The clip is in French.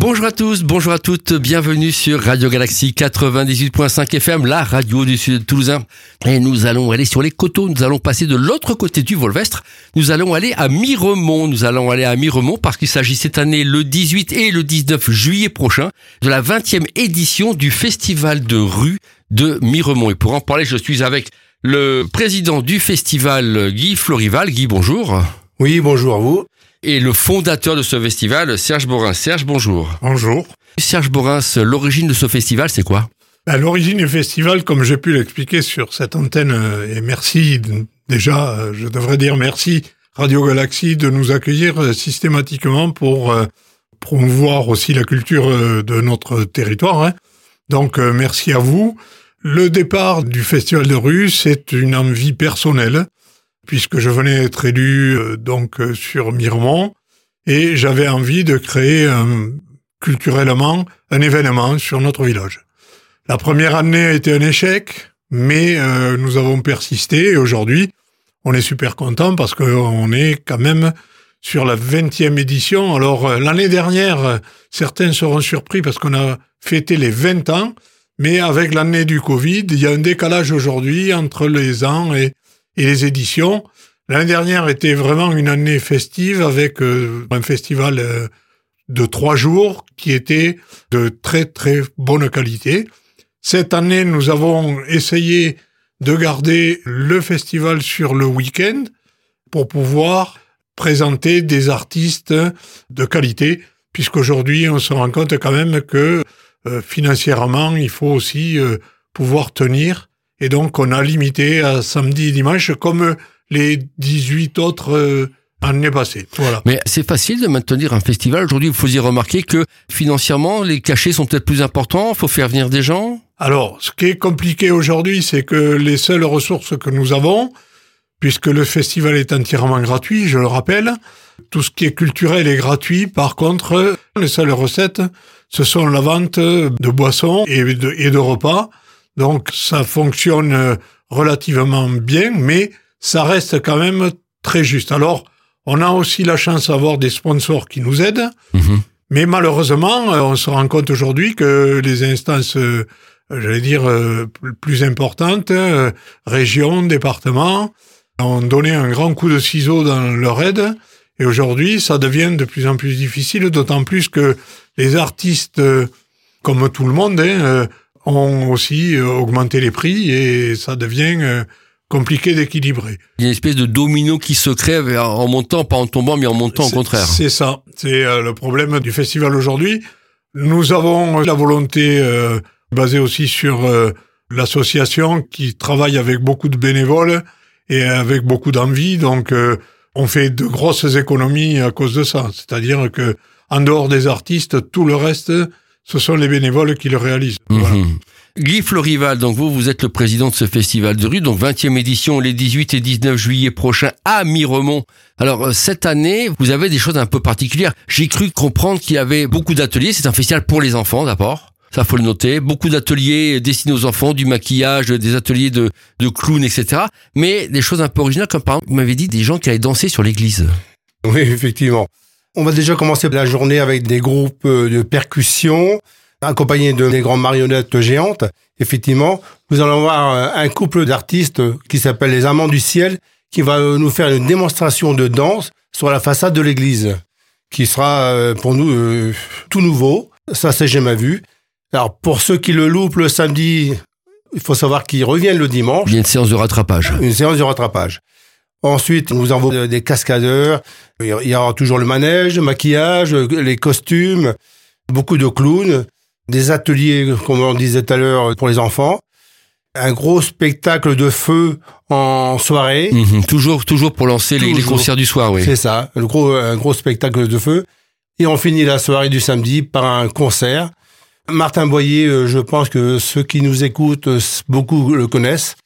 Bonjour à tous, bonjour à toutes, bienvenue sur Radio Galaxie 98.5 FM, la radio du sud toulousain. Et nous allons aller sur les coteaux, nous allons passer de l'autre côté du Volvestre, nous allons aller à Miremont. Parce qu'il s'agit cette année, le 18 et le 19 juillet prochain, de la 20e édition du Festival de rue de Miremont. Et pour en parler, je suis avec le président du festival, Guy Florival. Guy, bonjour. Oui, bonjour à vous. Et le fondateur de ce festival, Serge Borin. Serge, bonjour. Bonjour. Serge Borin, l'origine de ce festival, c'est quoi ? L'origine du festival, comme j'ai pu l'expliquer sur cette antenne, et merci, déjà, je devrais dire merci Radio Galaxie de nous accueillir systématiquement pour promouvoir aussi la culture de notre territoire. Donc, merci à vous. Le départ du festival de rue, c'est une envie personnelle, puisque je venais être élu sur Miremont, et j'avais envie de créer culturellement un événement sur notre village. La première année a été un échec, mais nous avons persisté, et aujourd'hui, on est super content parce qu'on est quand même sur la 20e édition. Alors, l'année dernière, certains seront surpris parce qu'on a fêté les 20 ans, mais avec l'année du Covid, il y a un décalage aujourd'hui entre les ans et les éditions. L'année dernière était vraiment une année festive avec un festival de 3 jours qui était de très très bonne qualité. Cette année, nous avons essayé de garder le festival sur le week-end pour pouvoir présenter des artistes de qualité, puisqu'aujourd'hui, on se rend compte quand même que financièrement, il faut aussi pouvoir tenir. Et donc, on a limité à samedi et dimanche, comme les 18 autres années passées. Voilà. Mais c'est facile de maintenir un festival. Aujourd'hui, vous faisiez remarquer que financièrement, les cachets sont peut-être plus importants. Il faut faire venir des gens. Alors, ce qui est compliqué aujourd'hui, c'est que les seules ressources que nous avons, puisque le festival est entièrement gratuit, je le rappelle, tout ce qui est culturel est gratuit. Par contre, les seules recettes, ce sont la vente de boissons et de repas. Donc, ça fonctionne relativement bien, mais ça reste quand même très juste. Alors, on a aussi la chance d'avoir des sponsors qui nous aident, mais malheureusement, on se rend compte aujourd'hui que les instances, plus importantes, régions, départements, ont donné un grand coup de ciseau dans leur aide, et aujourd'hui, ça devient de plus en plus difficile, d'autant plus que les artistes, comme tout le monde, ont aussi augmenté les prix et ça devient compliqué d'équilibrer. Il y a une espèce de domino qui se crée en montant, pas en tombant, mais en montant au contraire. C'est ça. C'est le problème du festival aujourd'hui. Nous avons la volonté, basée aussi sur l'association, qui travaille avec beaucoup de bénévoles et avec beaucoup d'envie. Donc, on fait de grosses économies à cause de ça. C'est-à-dire que, en dehors des artistes, tout le reste, ce sont les bénévoles qui le réalisent. Voilà. Guy Florival, donc vous êtes le président de ce festival de rue, donc 20e édition les 18 et 19 juillet prochains à Miremont. Alors, cette année, vous avez des choses un peu particulières. J'ai cru comprendre qu'il y avait beaucoup d'ateliers. C'est un festival pour les enfants, d'abord. Ça, faut le noter. Beaucoup d'ateliers destinés aux enfants, du maquillage, des ateliers de clowns, etc. Mais des choses un peu originales, comme par exemple, vous m'avez dit des gens qui allaient danser sur l'église. Oui, effectivement. On va déjà commencer la journée avec des groupes de percussion, accompagnés de des grandes marionnettes géantes. Effectivement, nous allons avoir un couple d'artistes qui s'appelle les Amants du Ciel, qui va nous faire une démonstration de danse sur la façade de l'église, qui sera pour nous tout nouveau. Ça, c'est jamais vu. Alors, pour ceux qui le loupent le samedi, il faut savoir qu'ils reviennent le dimanche. Il y a une séance de rattrapage. Une séance de rattrapage. Ensuite, nous avons des cascadeurs. Il y aura toujours le manège, le maquillage, les costumes, beaucoup de clowns, des ateliers, comme on disait tout à l'heure, pour les enfants. Un gros spectacle de feu en soirée. Toujours pour lancer les concerts du soir, oui. C'est ça, un gros spectacle de feu. Et on finit la soirée du samedi par un concert. Martin Boyer, je pense que ceux qui nous écoutent, beaucoup le connaissent.